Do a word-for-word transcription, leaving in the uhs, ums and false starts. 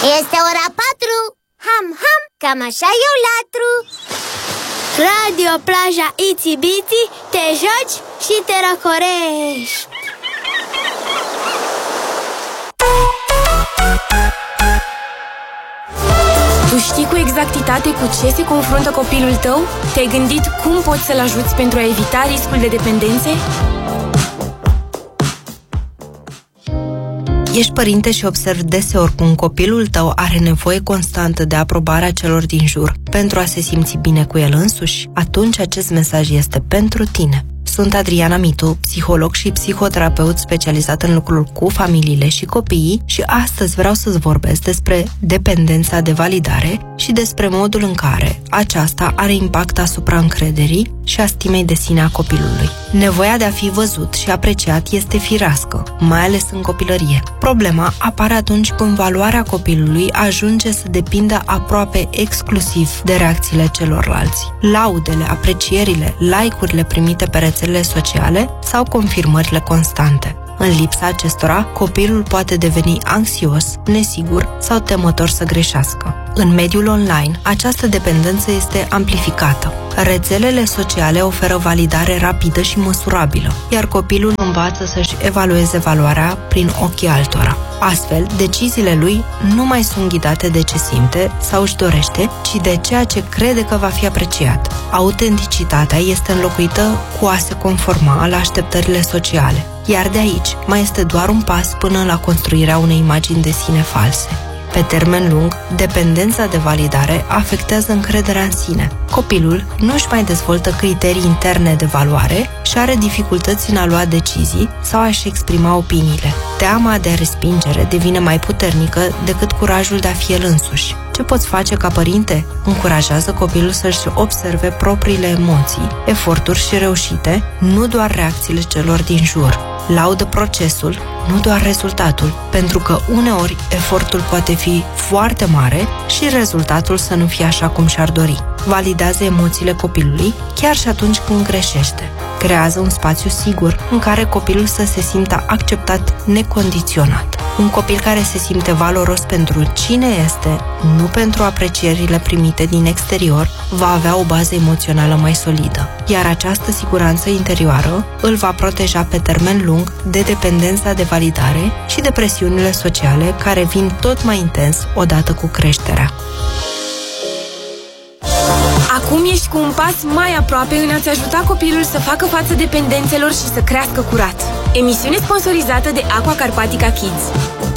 Este ora patru. Ham, ham, cam așa eu latru. Radio Plaja Itsy Bitsy, te joci și te răcorești. Tu știi cu exactitate cu ce se confruntă copilul tău? Te-ai gândit cum poți să-l ajuți pentru a evita riscul de dependențe? Ești părinte și observi deseori cum copilul tău are nevoie constantă de aprobarea celor din jur pentru a se simți bine cu el însuși? Atunci acest mesaj este pentru tine. Sunt Adriana Mitu, psiholog și psihoterapeut specializat în lucrul cu familiile și copiii și astăzi vreau să-ți vorbesc despre dependența de validare și despre modul în care aceasta are impact asupra încrederii și a stimei de sine a copilului. Nevoia de a fi văzut și apreciat este firească, mai ales în copilărie. Problema apare atunci când valoarea copilului ajunge să depindă aproape exclusiv de reacțiile celorlalți. Laudele, aprecierile, like-urile primite pe rețelele sociale sau confirmările constante. În lipsa acestora, copilul poate deveni anxios, nesigur sau temător să greșească. În mediul online, această dependență este amplificată. Rețelele sociale oferă validare rapidă și măsurabilă, iar copilul învață să-și evalueze valoarea prin ochii altora. Astfel, deciziile lui nu mai sunt ghidate de ce simte sau își dorește, ci de ceea ce crede că va fi apreciat. Autenticitatea este înlocuită cu a se conforma la așteptările sociale, iar de aici mai este doar un pas până la construirea unei imagini de sine false. Pe termen lung, dependența de validare afectează încrederea în sine. Copilul nu își mai dezvoltă criterii interne de valoare și are dificultăți în a lua decizii sau a-și exprima opiniile. Teama de respingere devine mai puternică decât curajul de a fi el însuși. Ce poți face ca părinte? Încurajează copilul să-și observe propriile emoții, eforturi și reușite, nu doar reacțiile celor din jur. Laudă procesul, nu doar rezultatul, pentru că uneori efortul poate fi foarte mare și rezultatul să nu fie așa cum și-ar dori. Validează emoțiile copilului chiar și atunci când greșește. Creează un spațiu sigur în care copilul să se simtă acceptat necondiționat. Un copil care se simte valoros pentru cine este, nu pentru aprecierile primite din exterior, va avea o bază emoțională mai solidă. Iar această siguranță interioară îl va proteja pe termen lung de dependența de validare și de presiunile sociale care vin tot mai intens odată cu creșterea. Acum ești cu un pas mai aproape în a-ți ajuta copilul să facă față dependențelor și să crească curat. Emisiune sponsorizată de Aqua Carpatica Kids.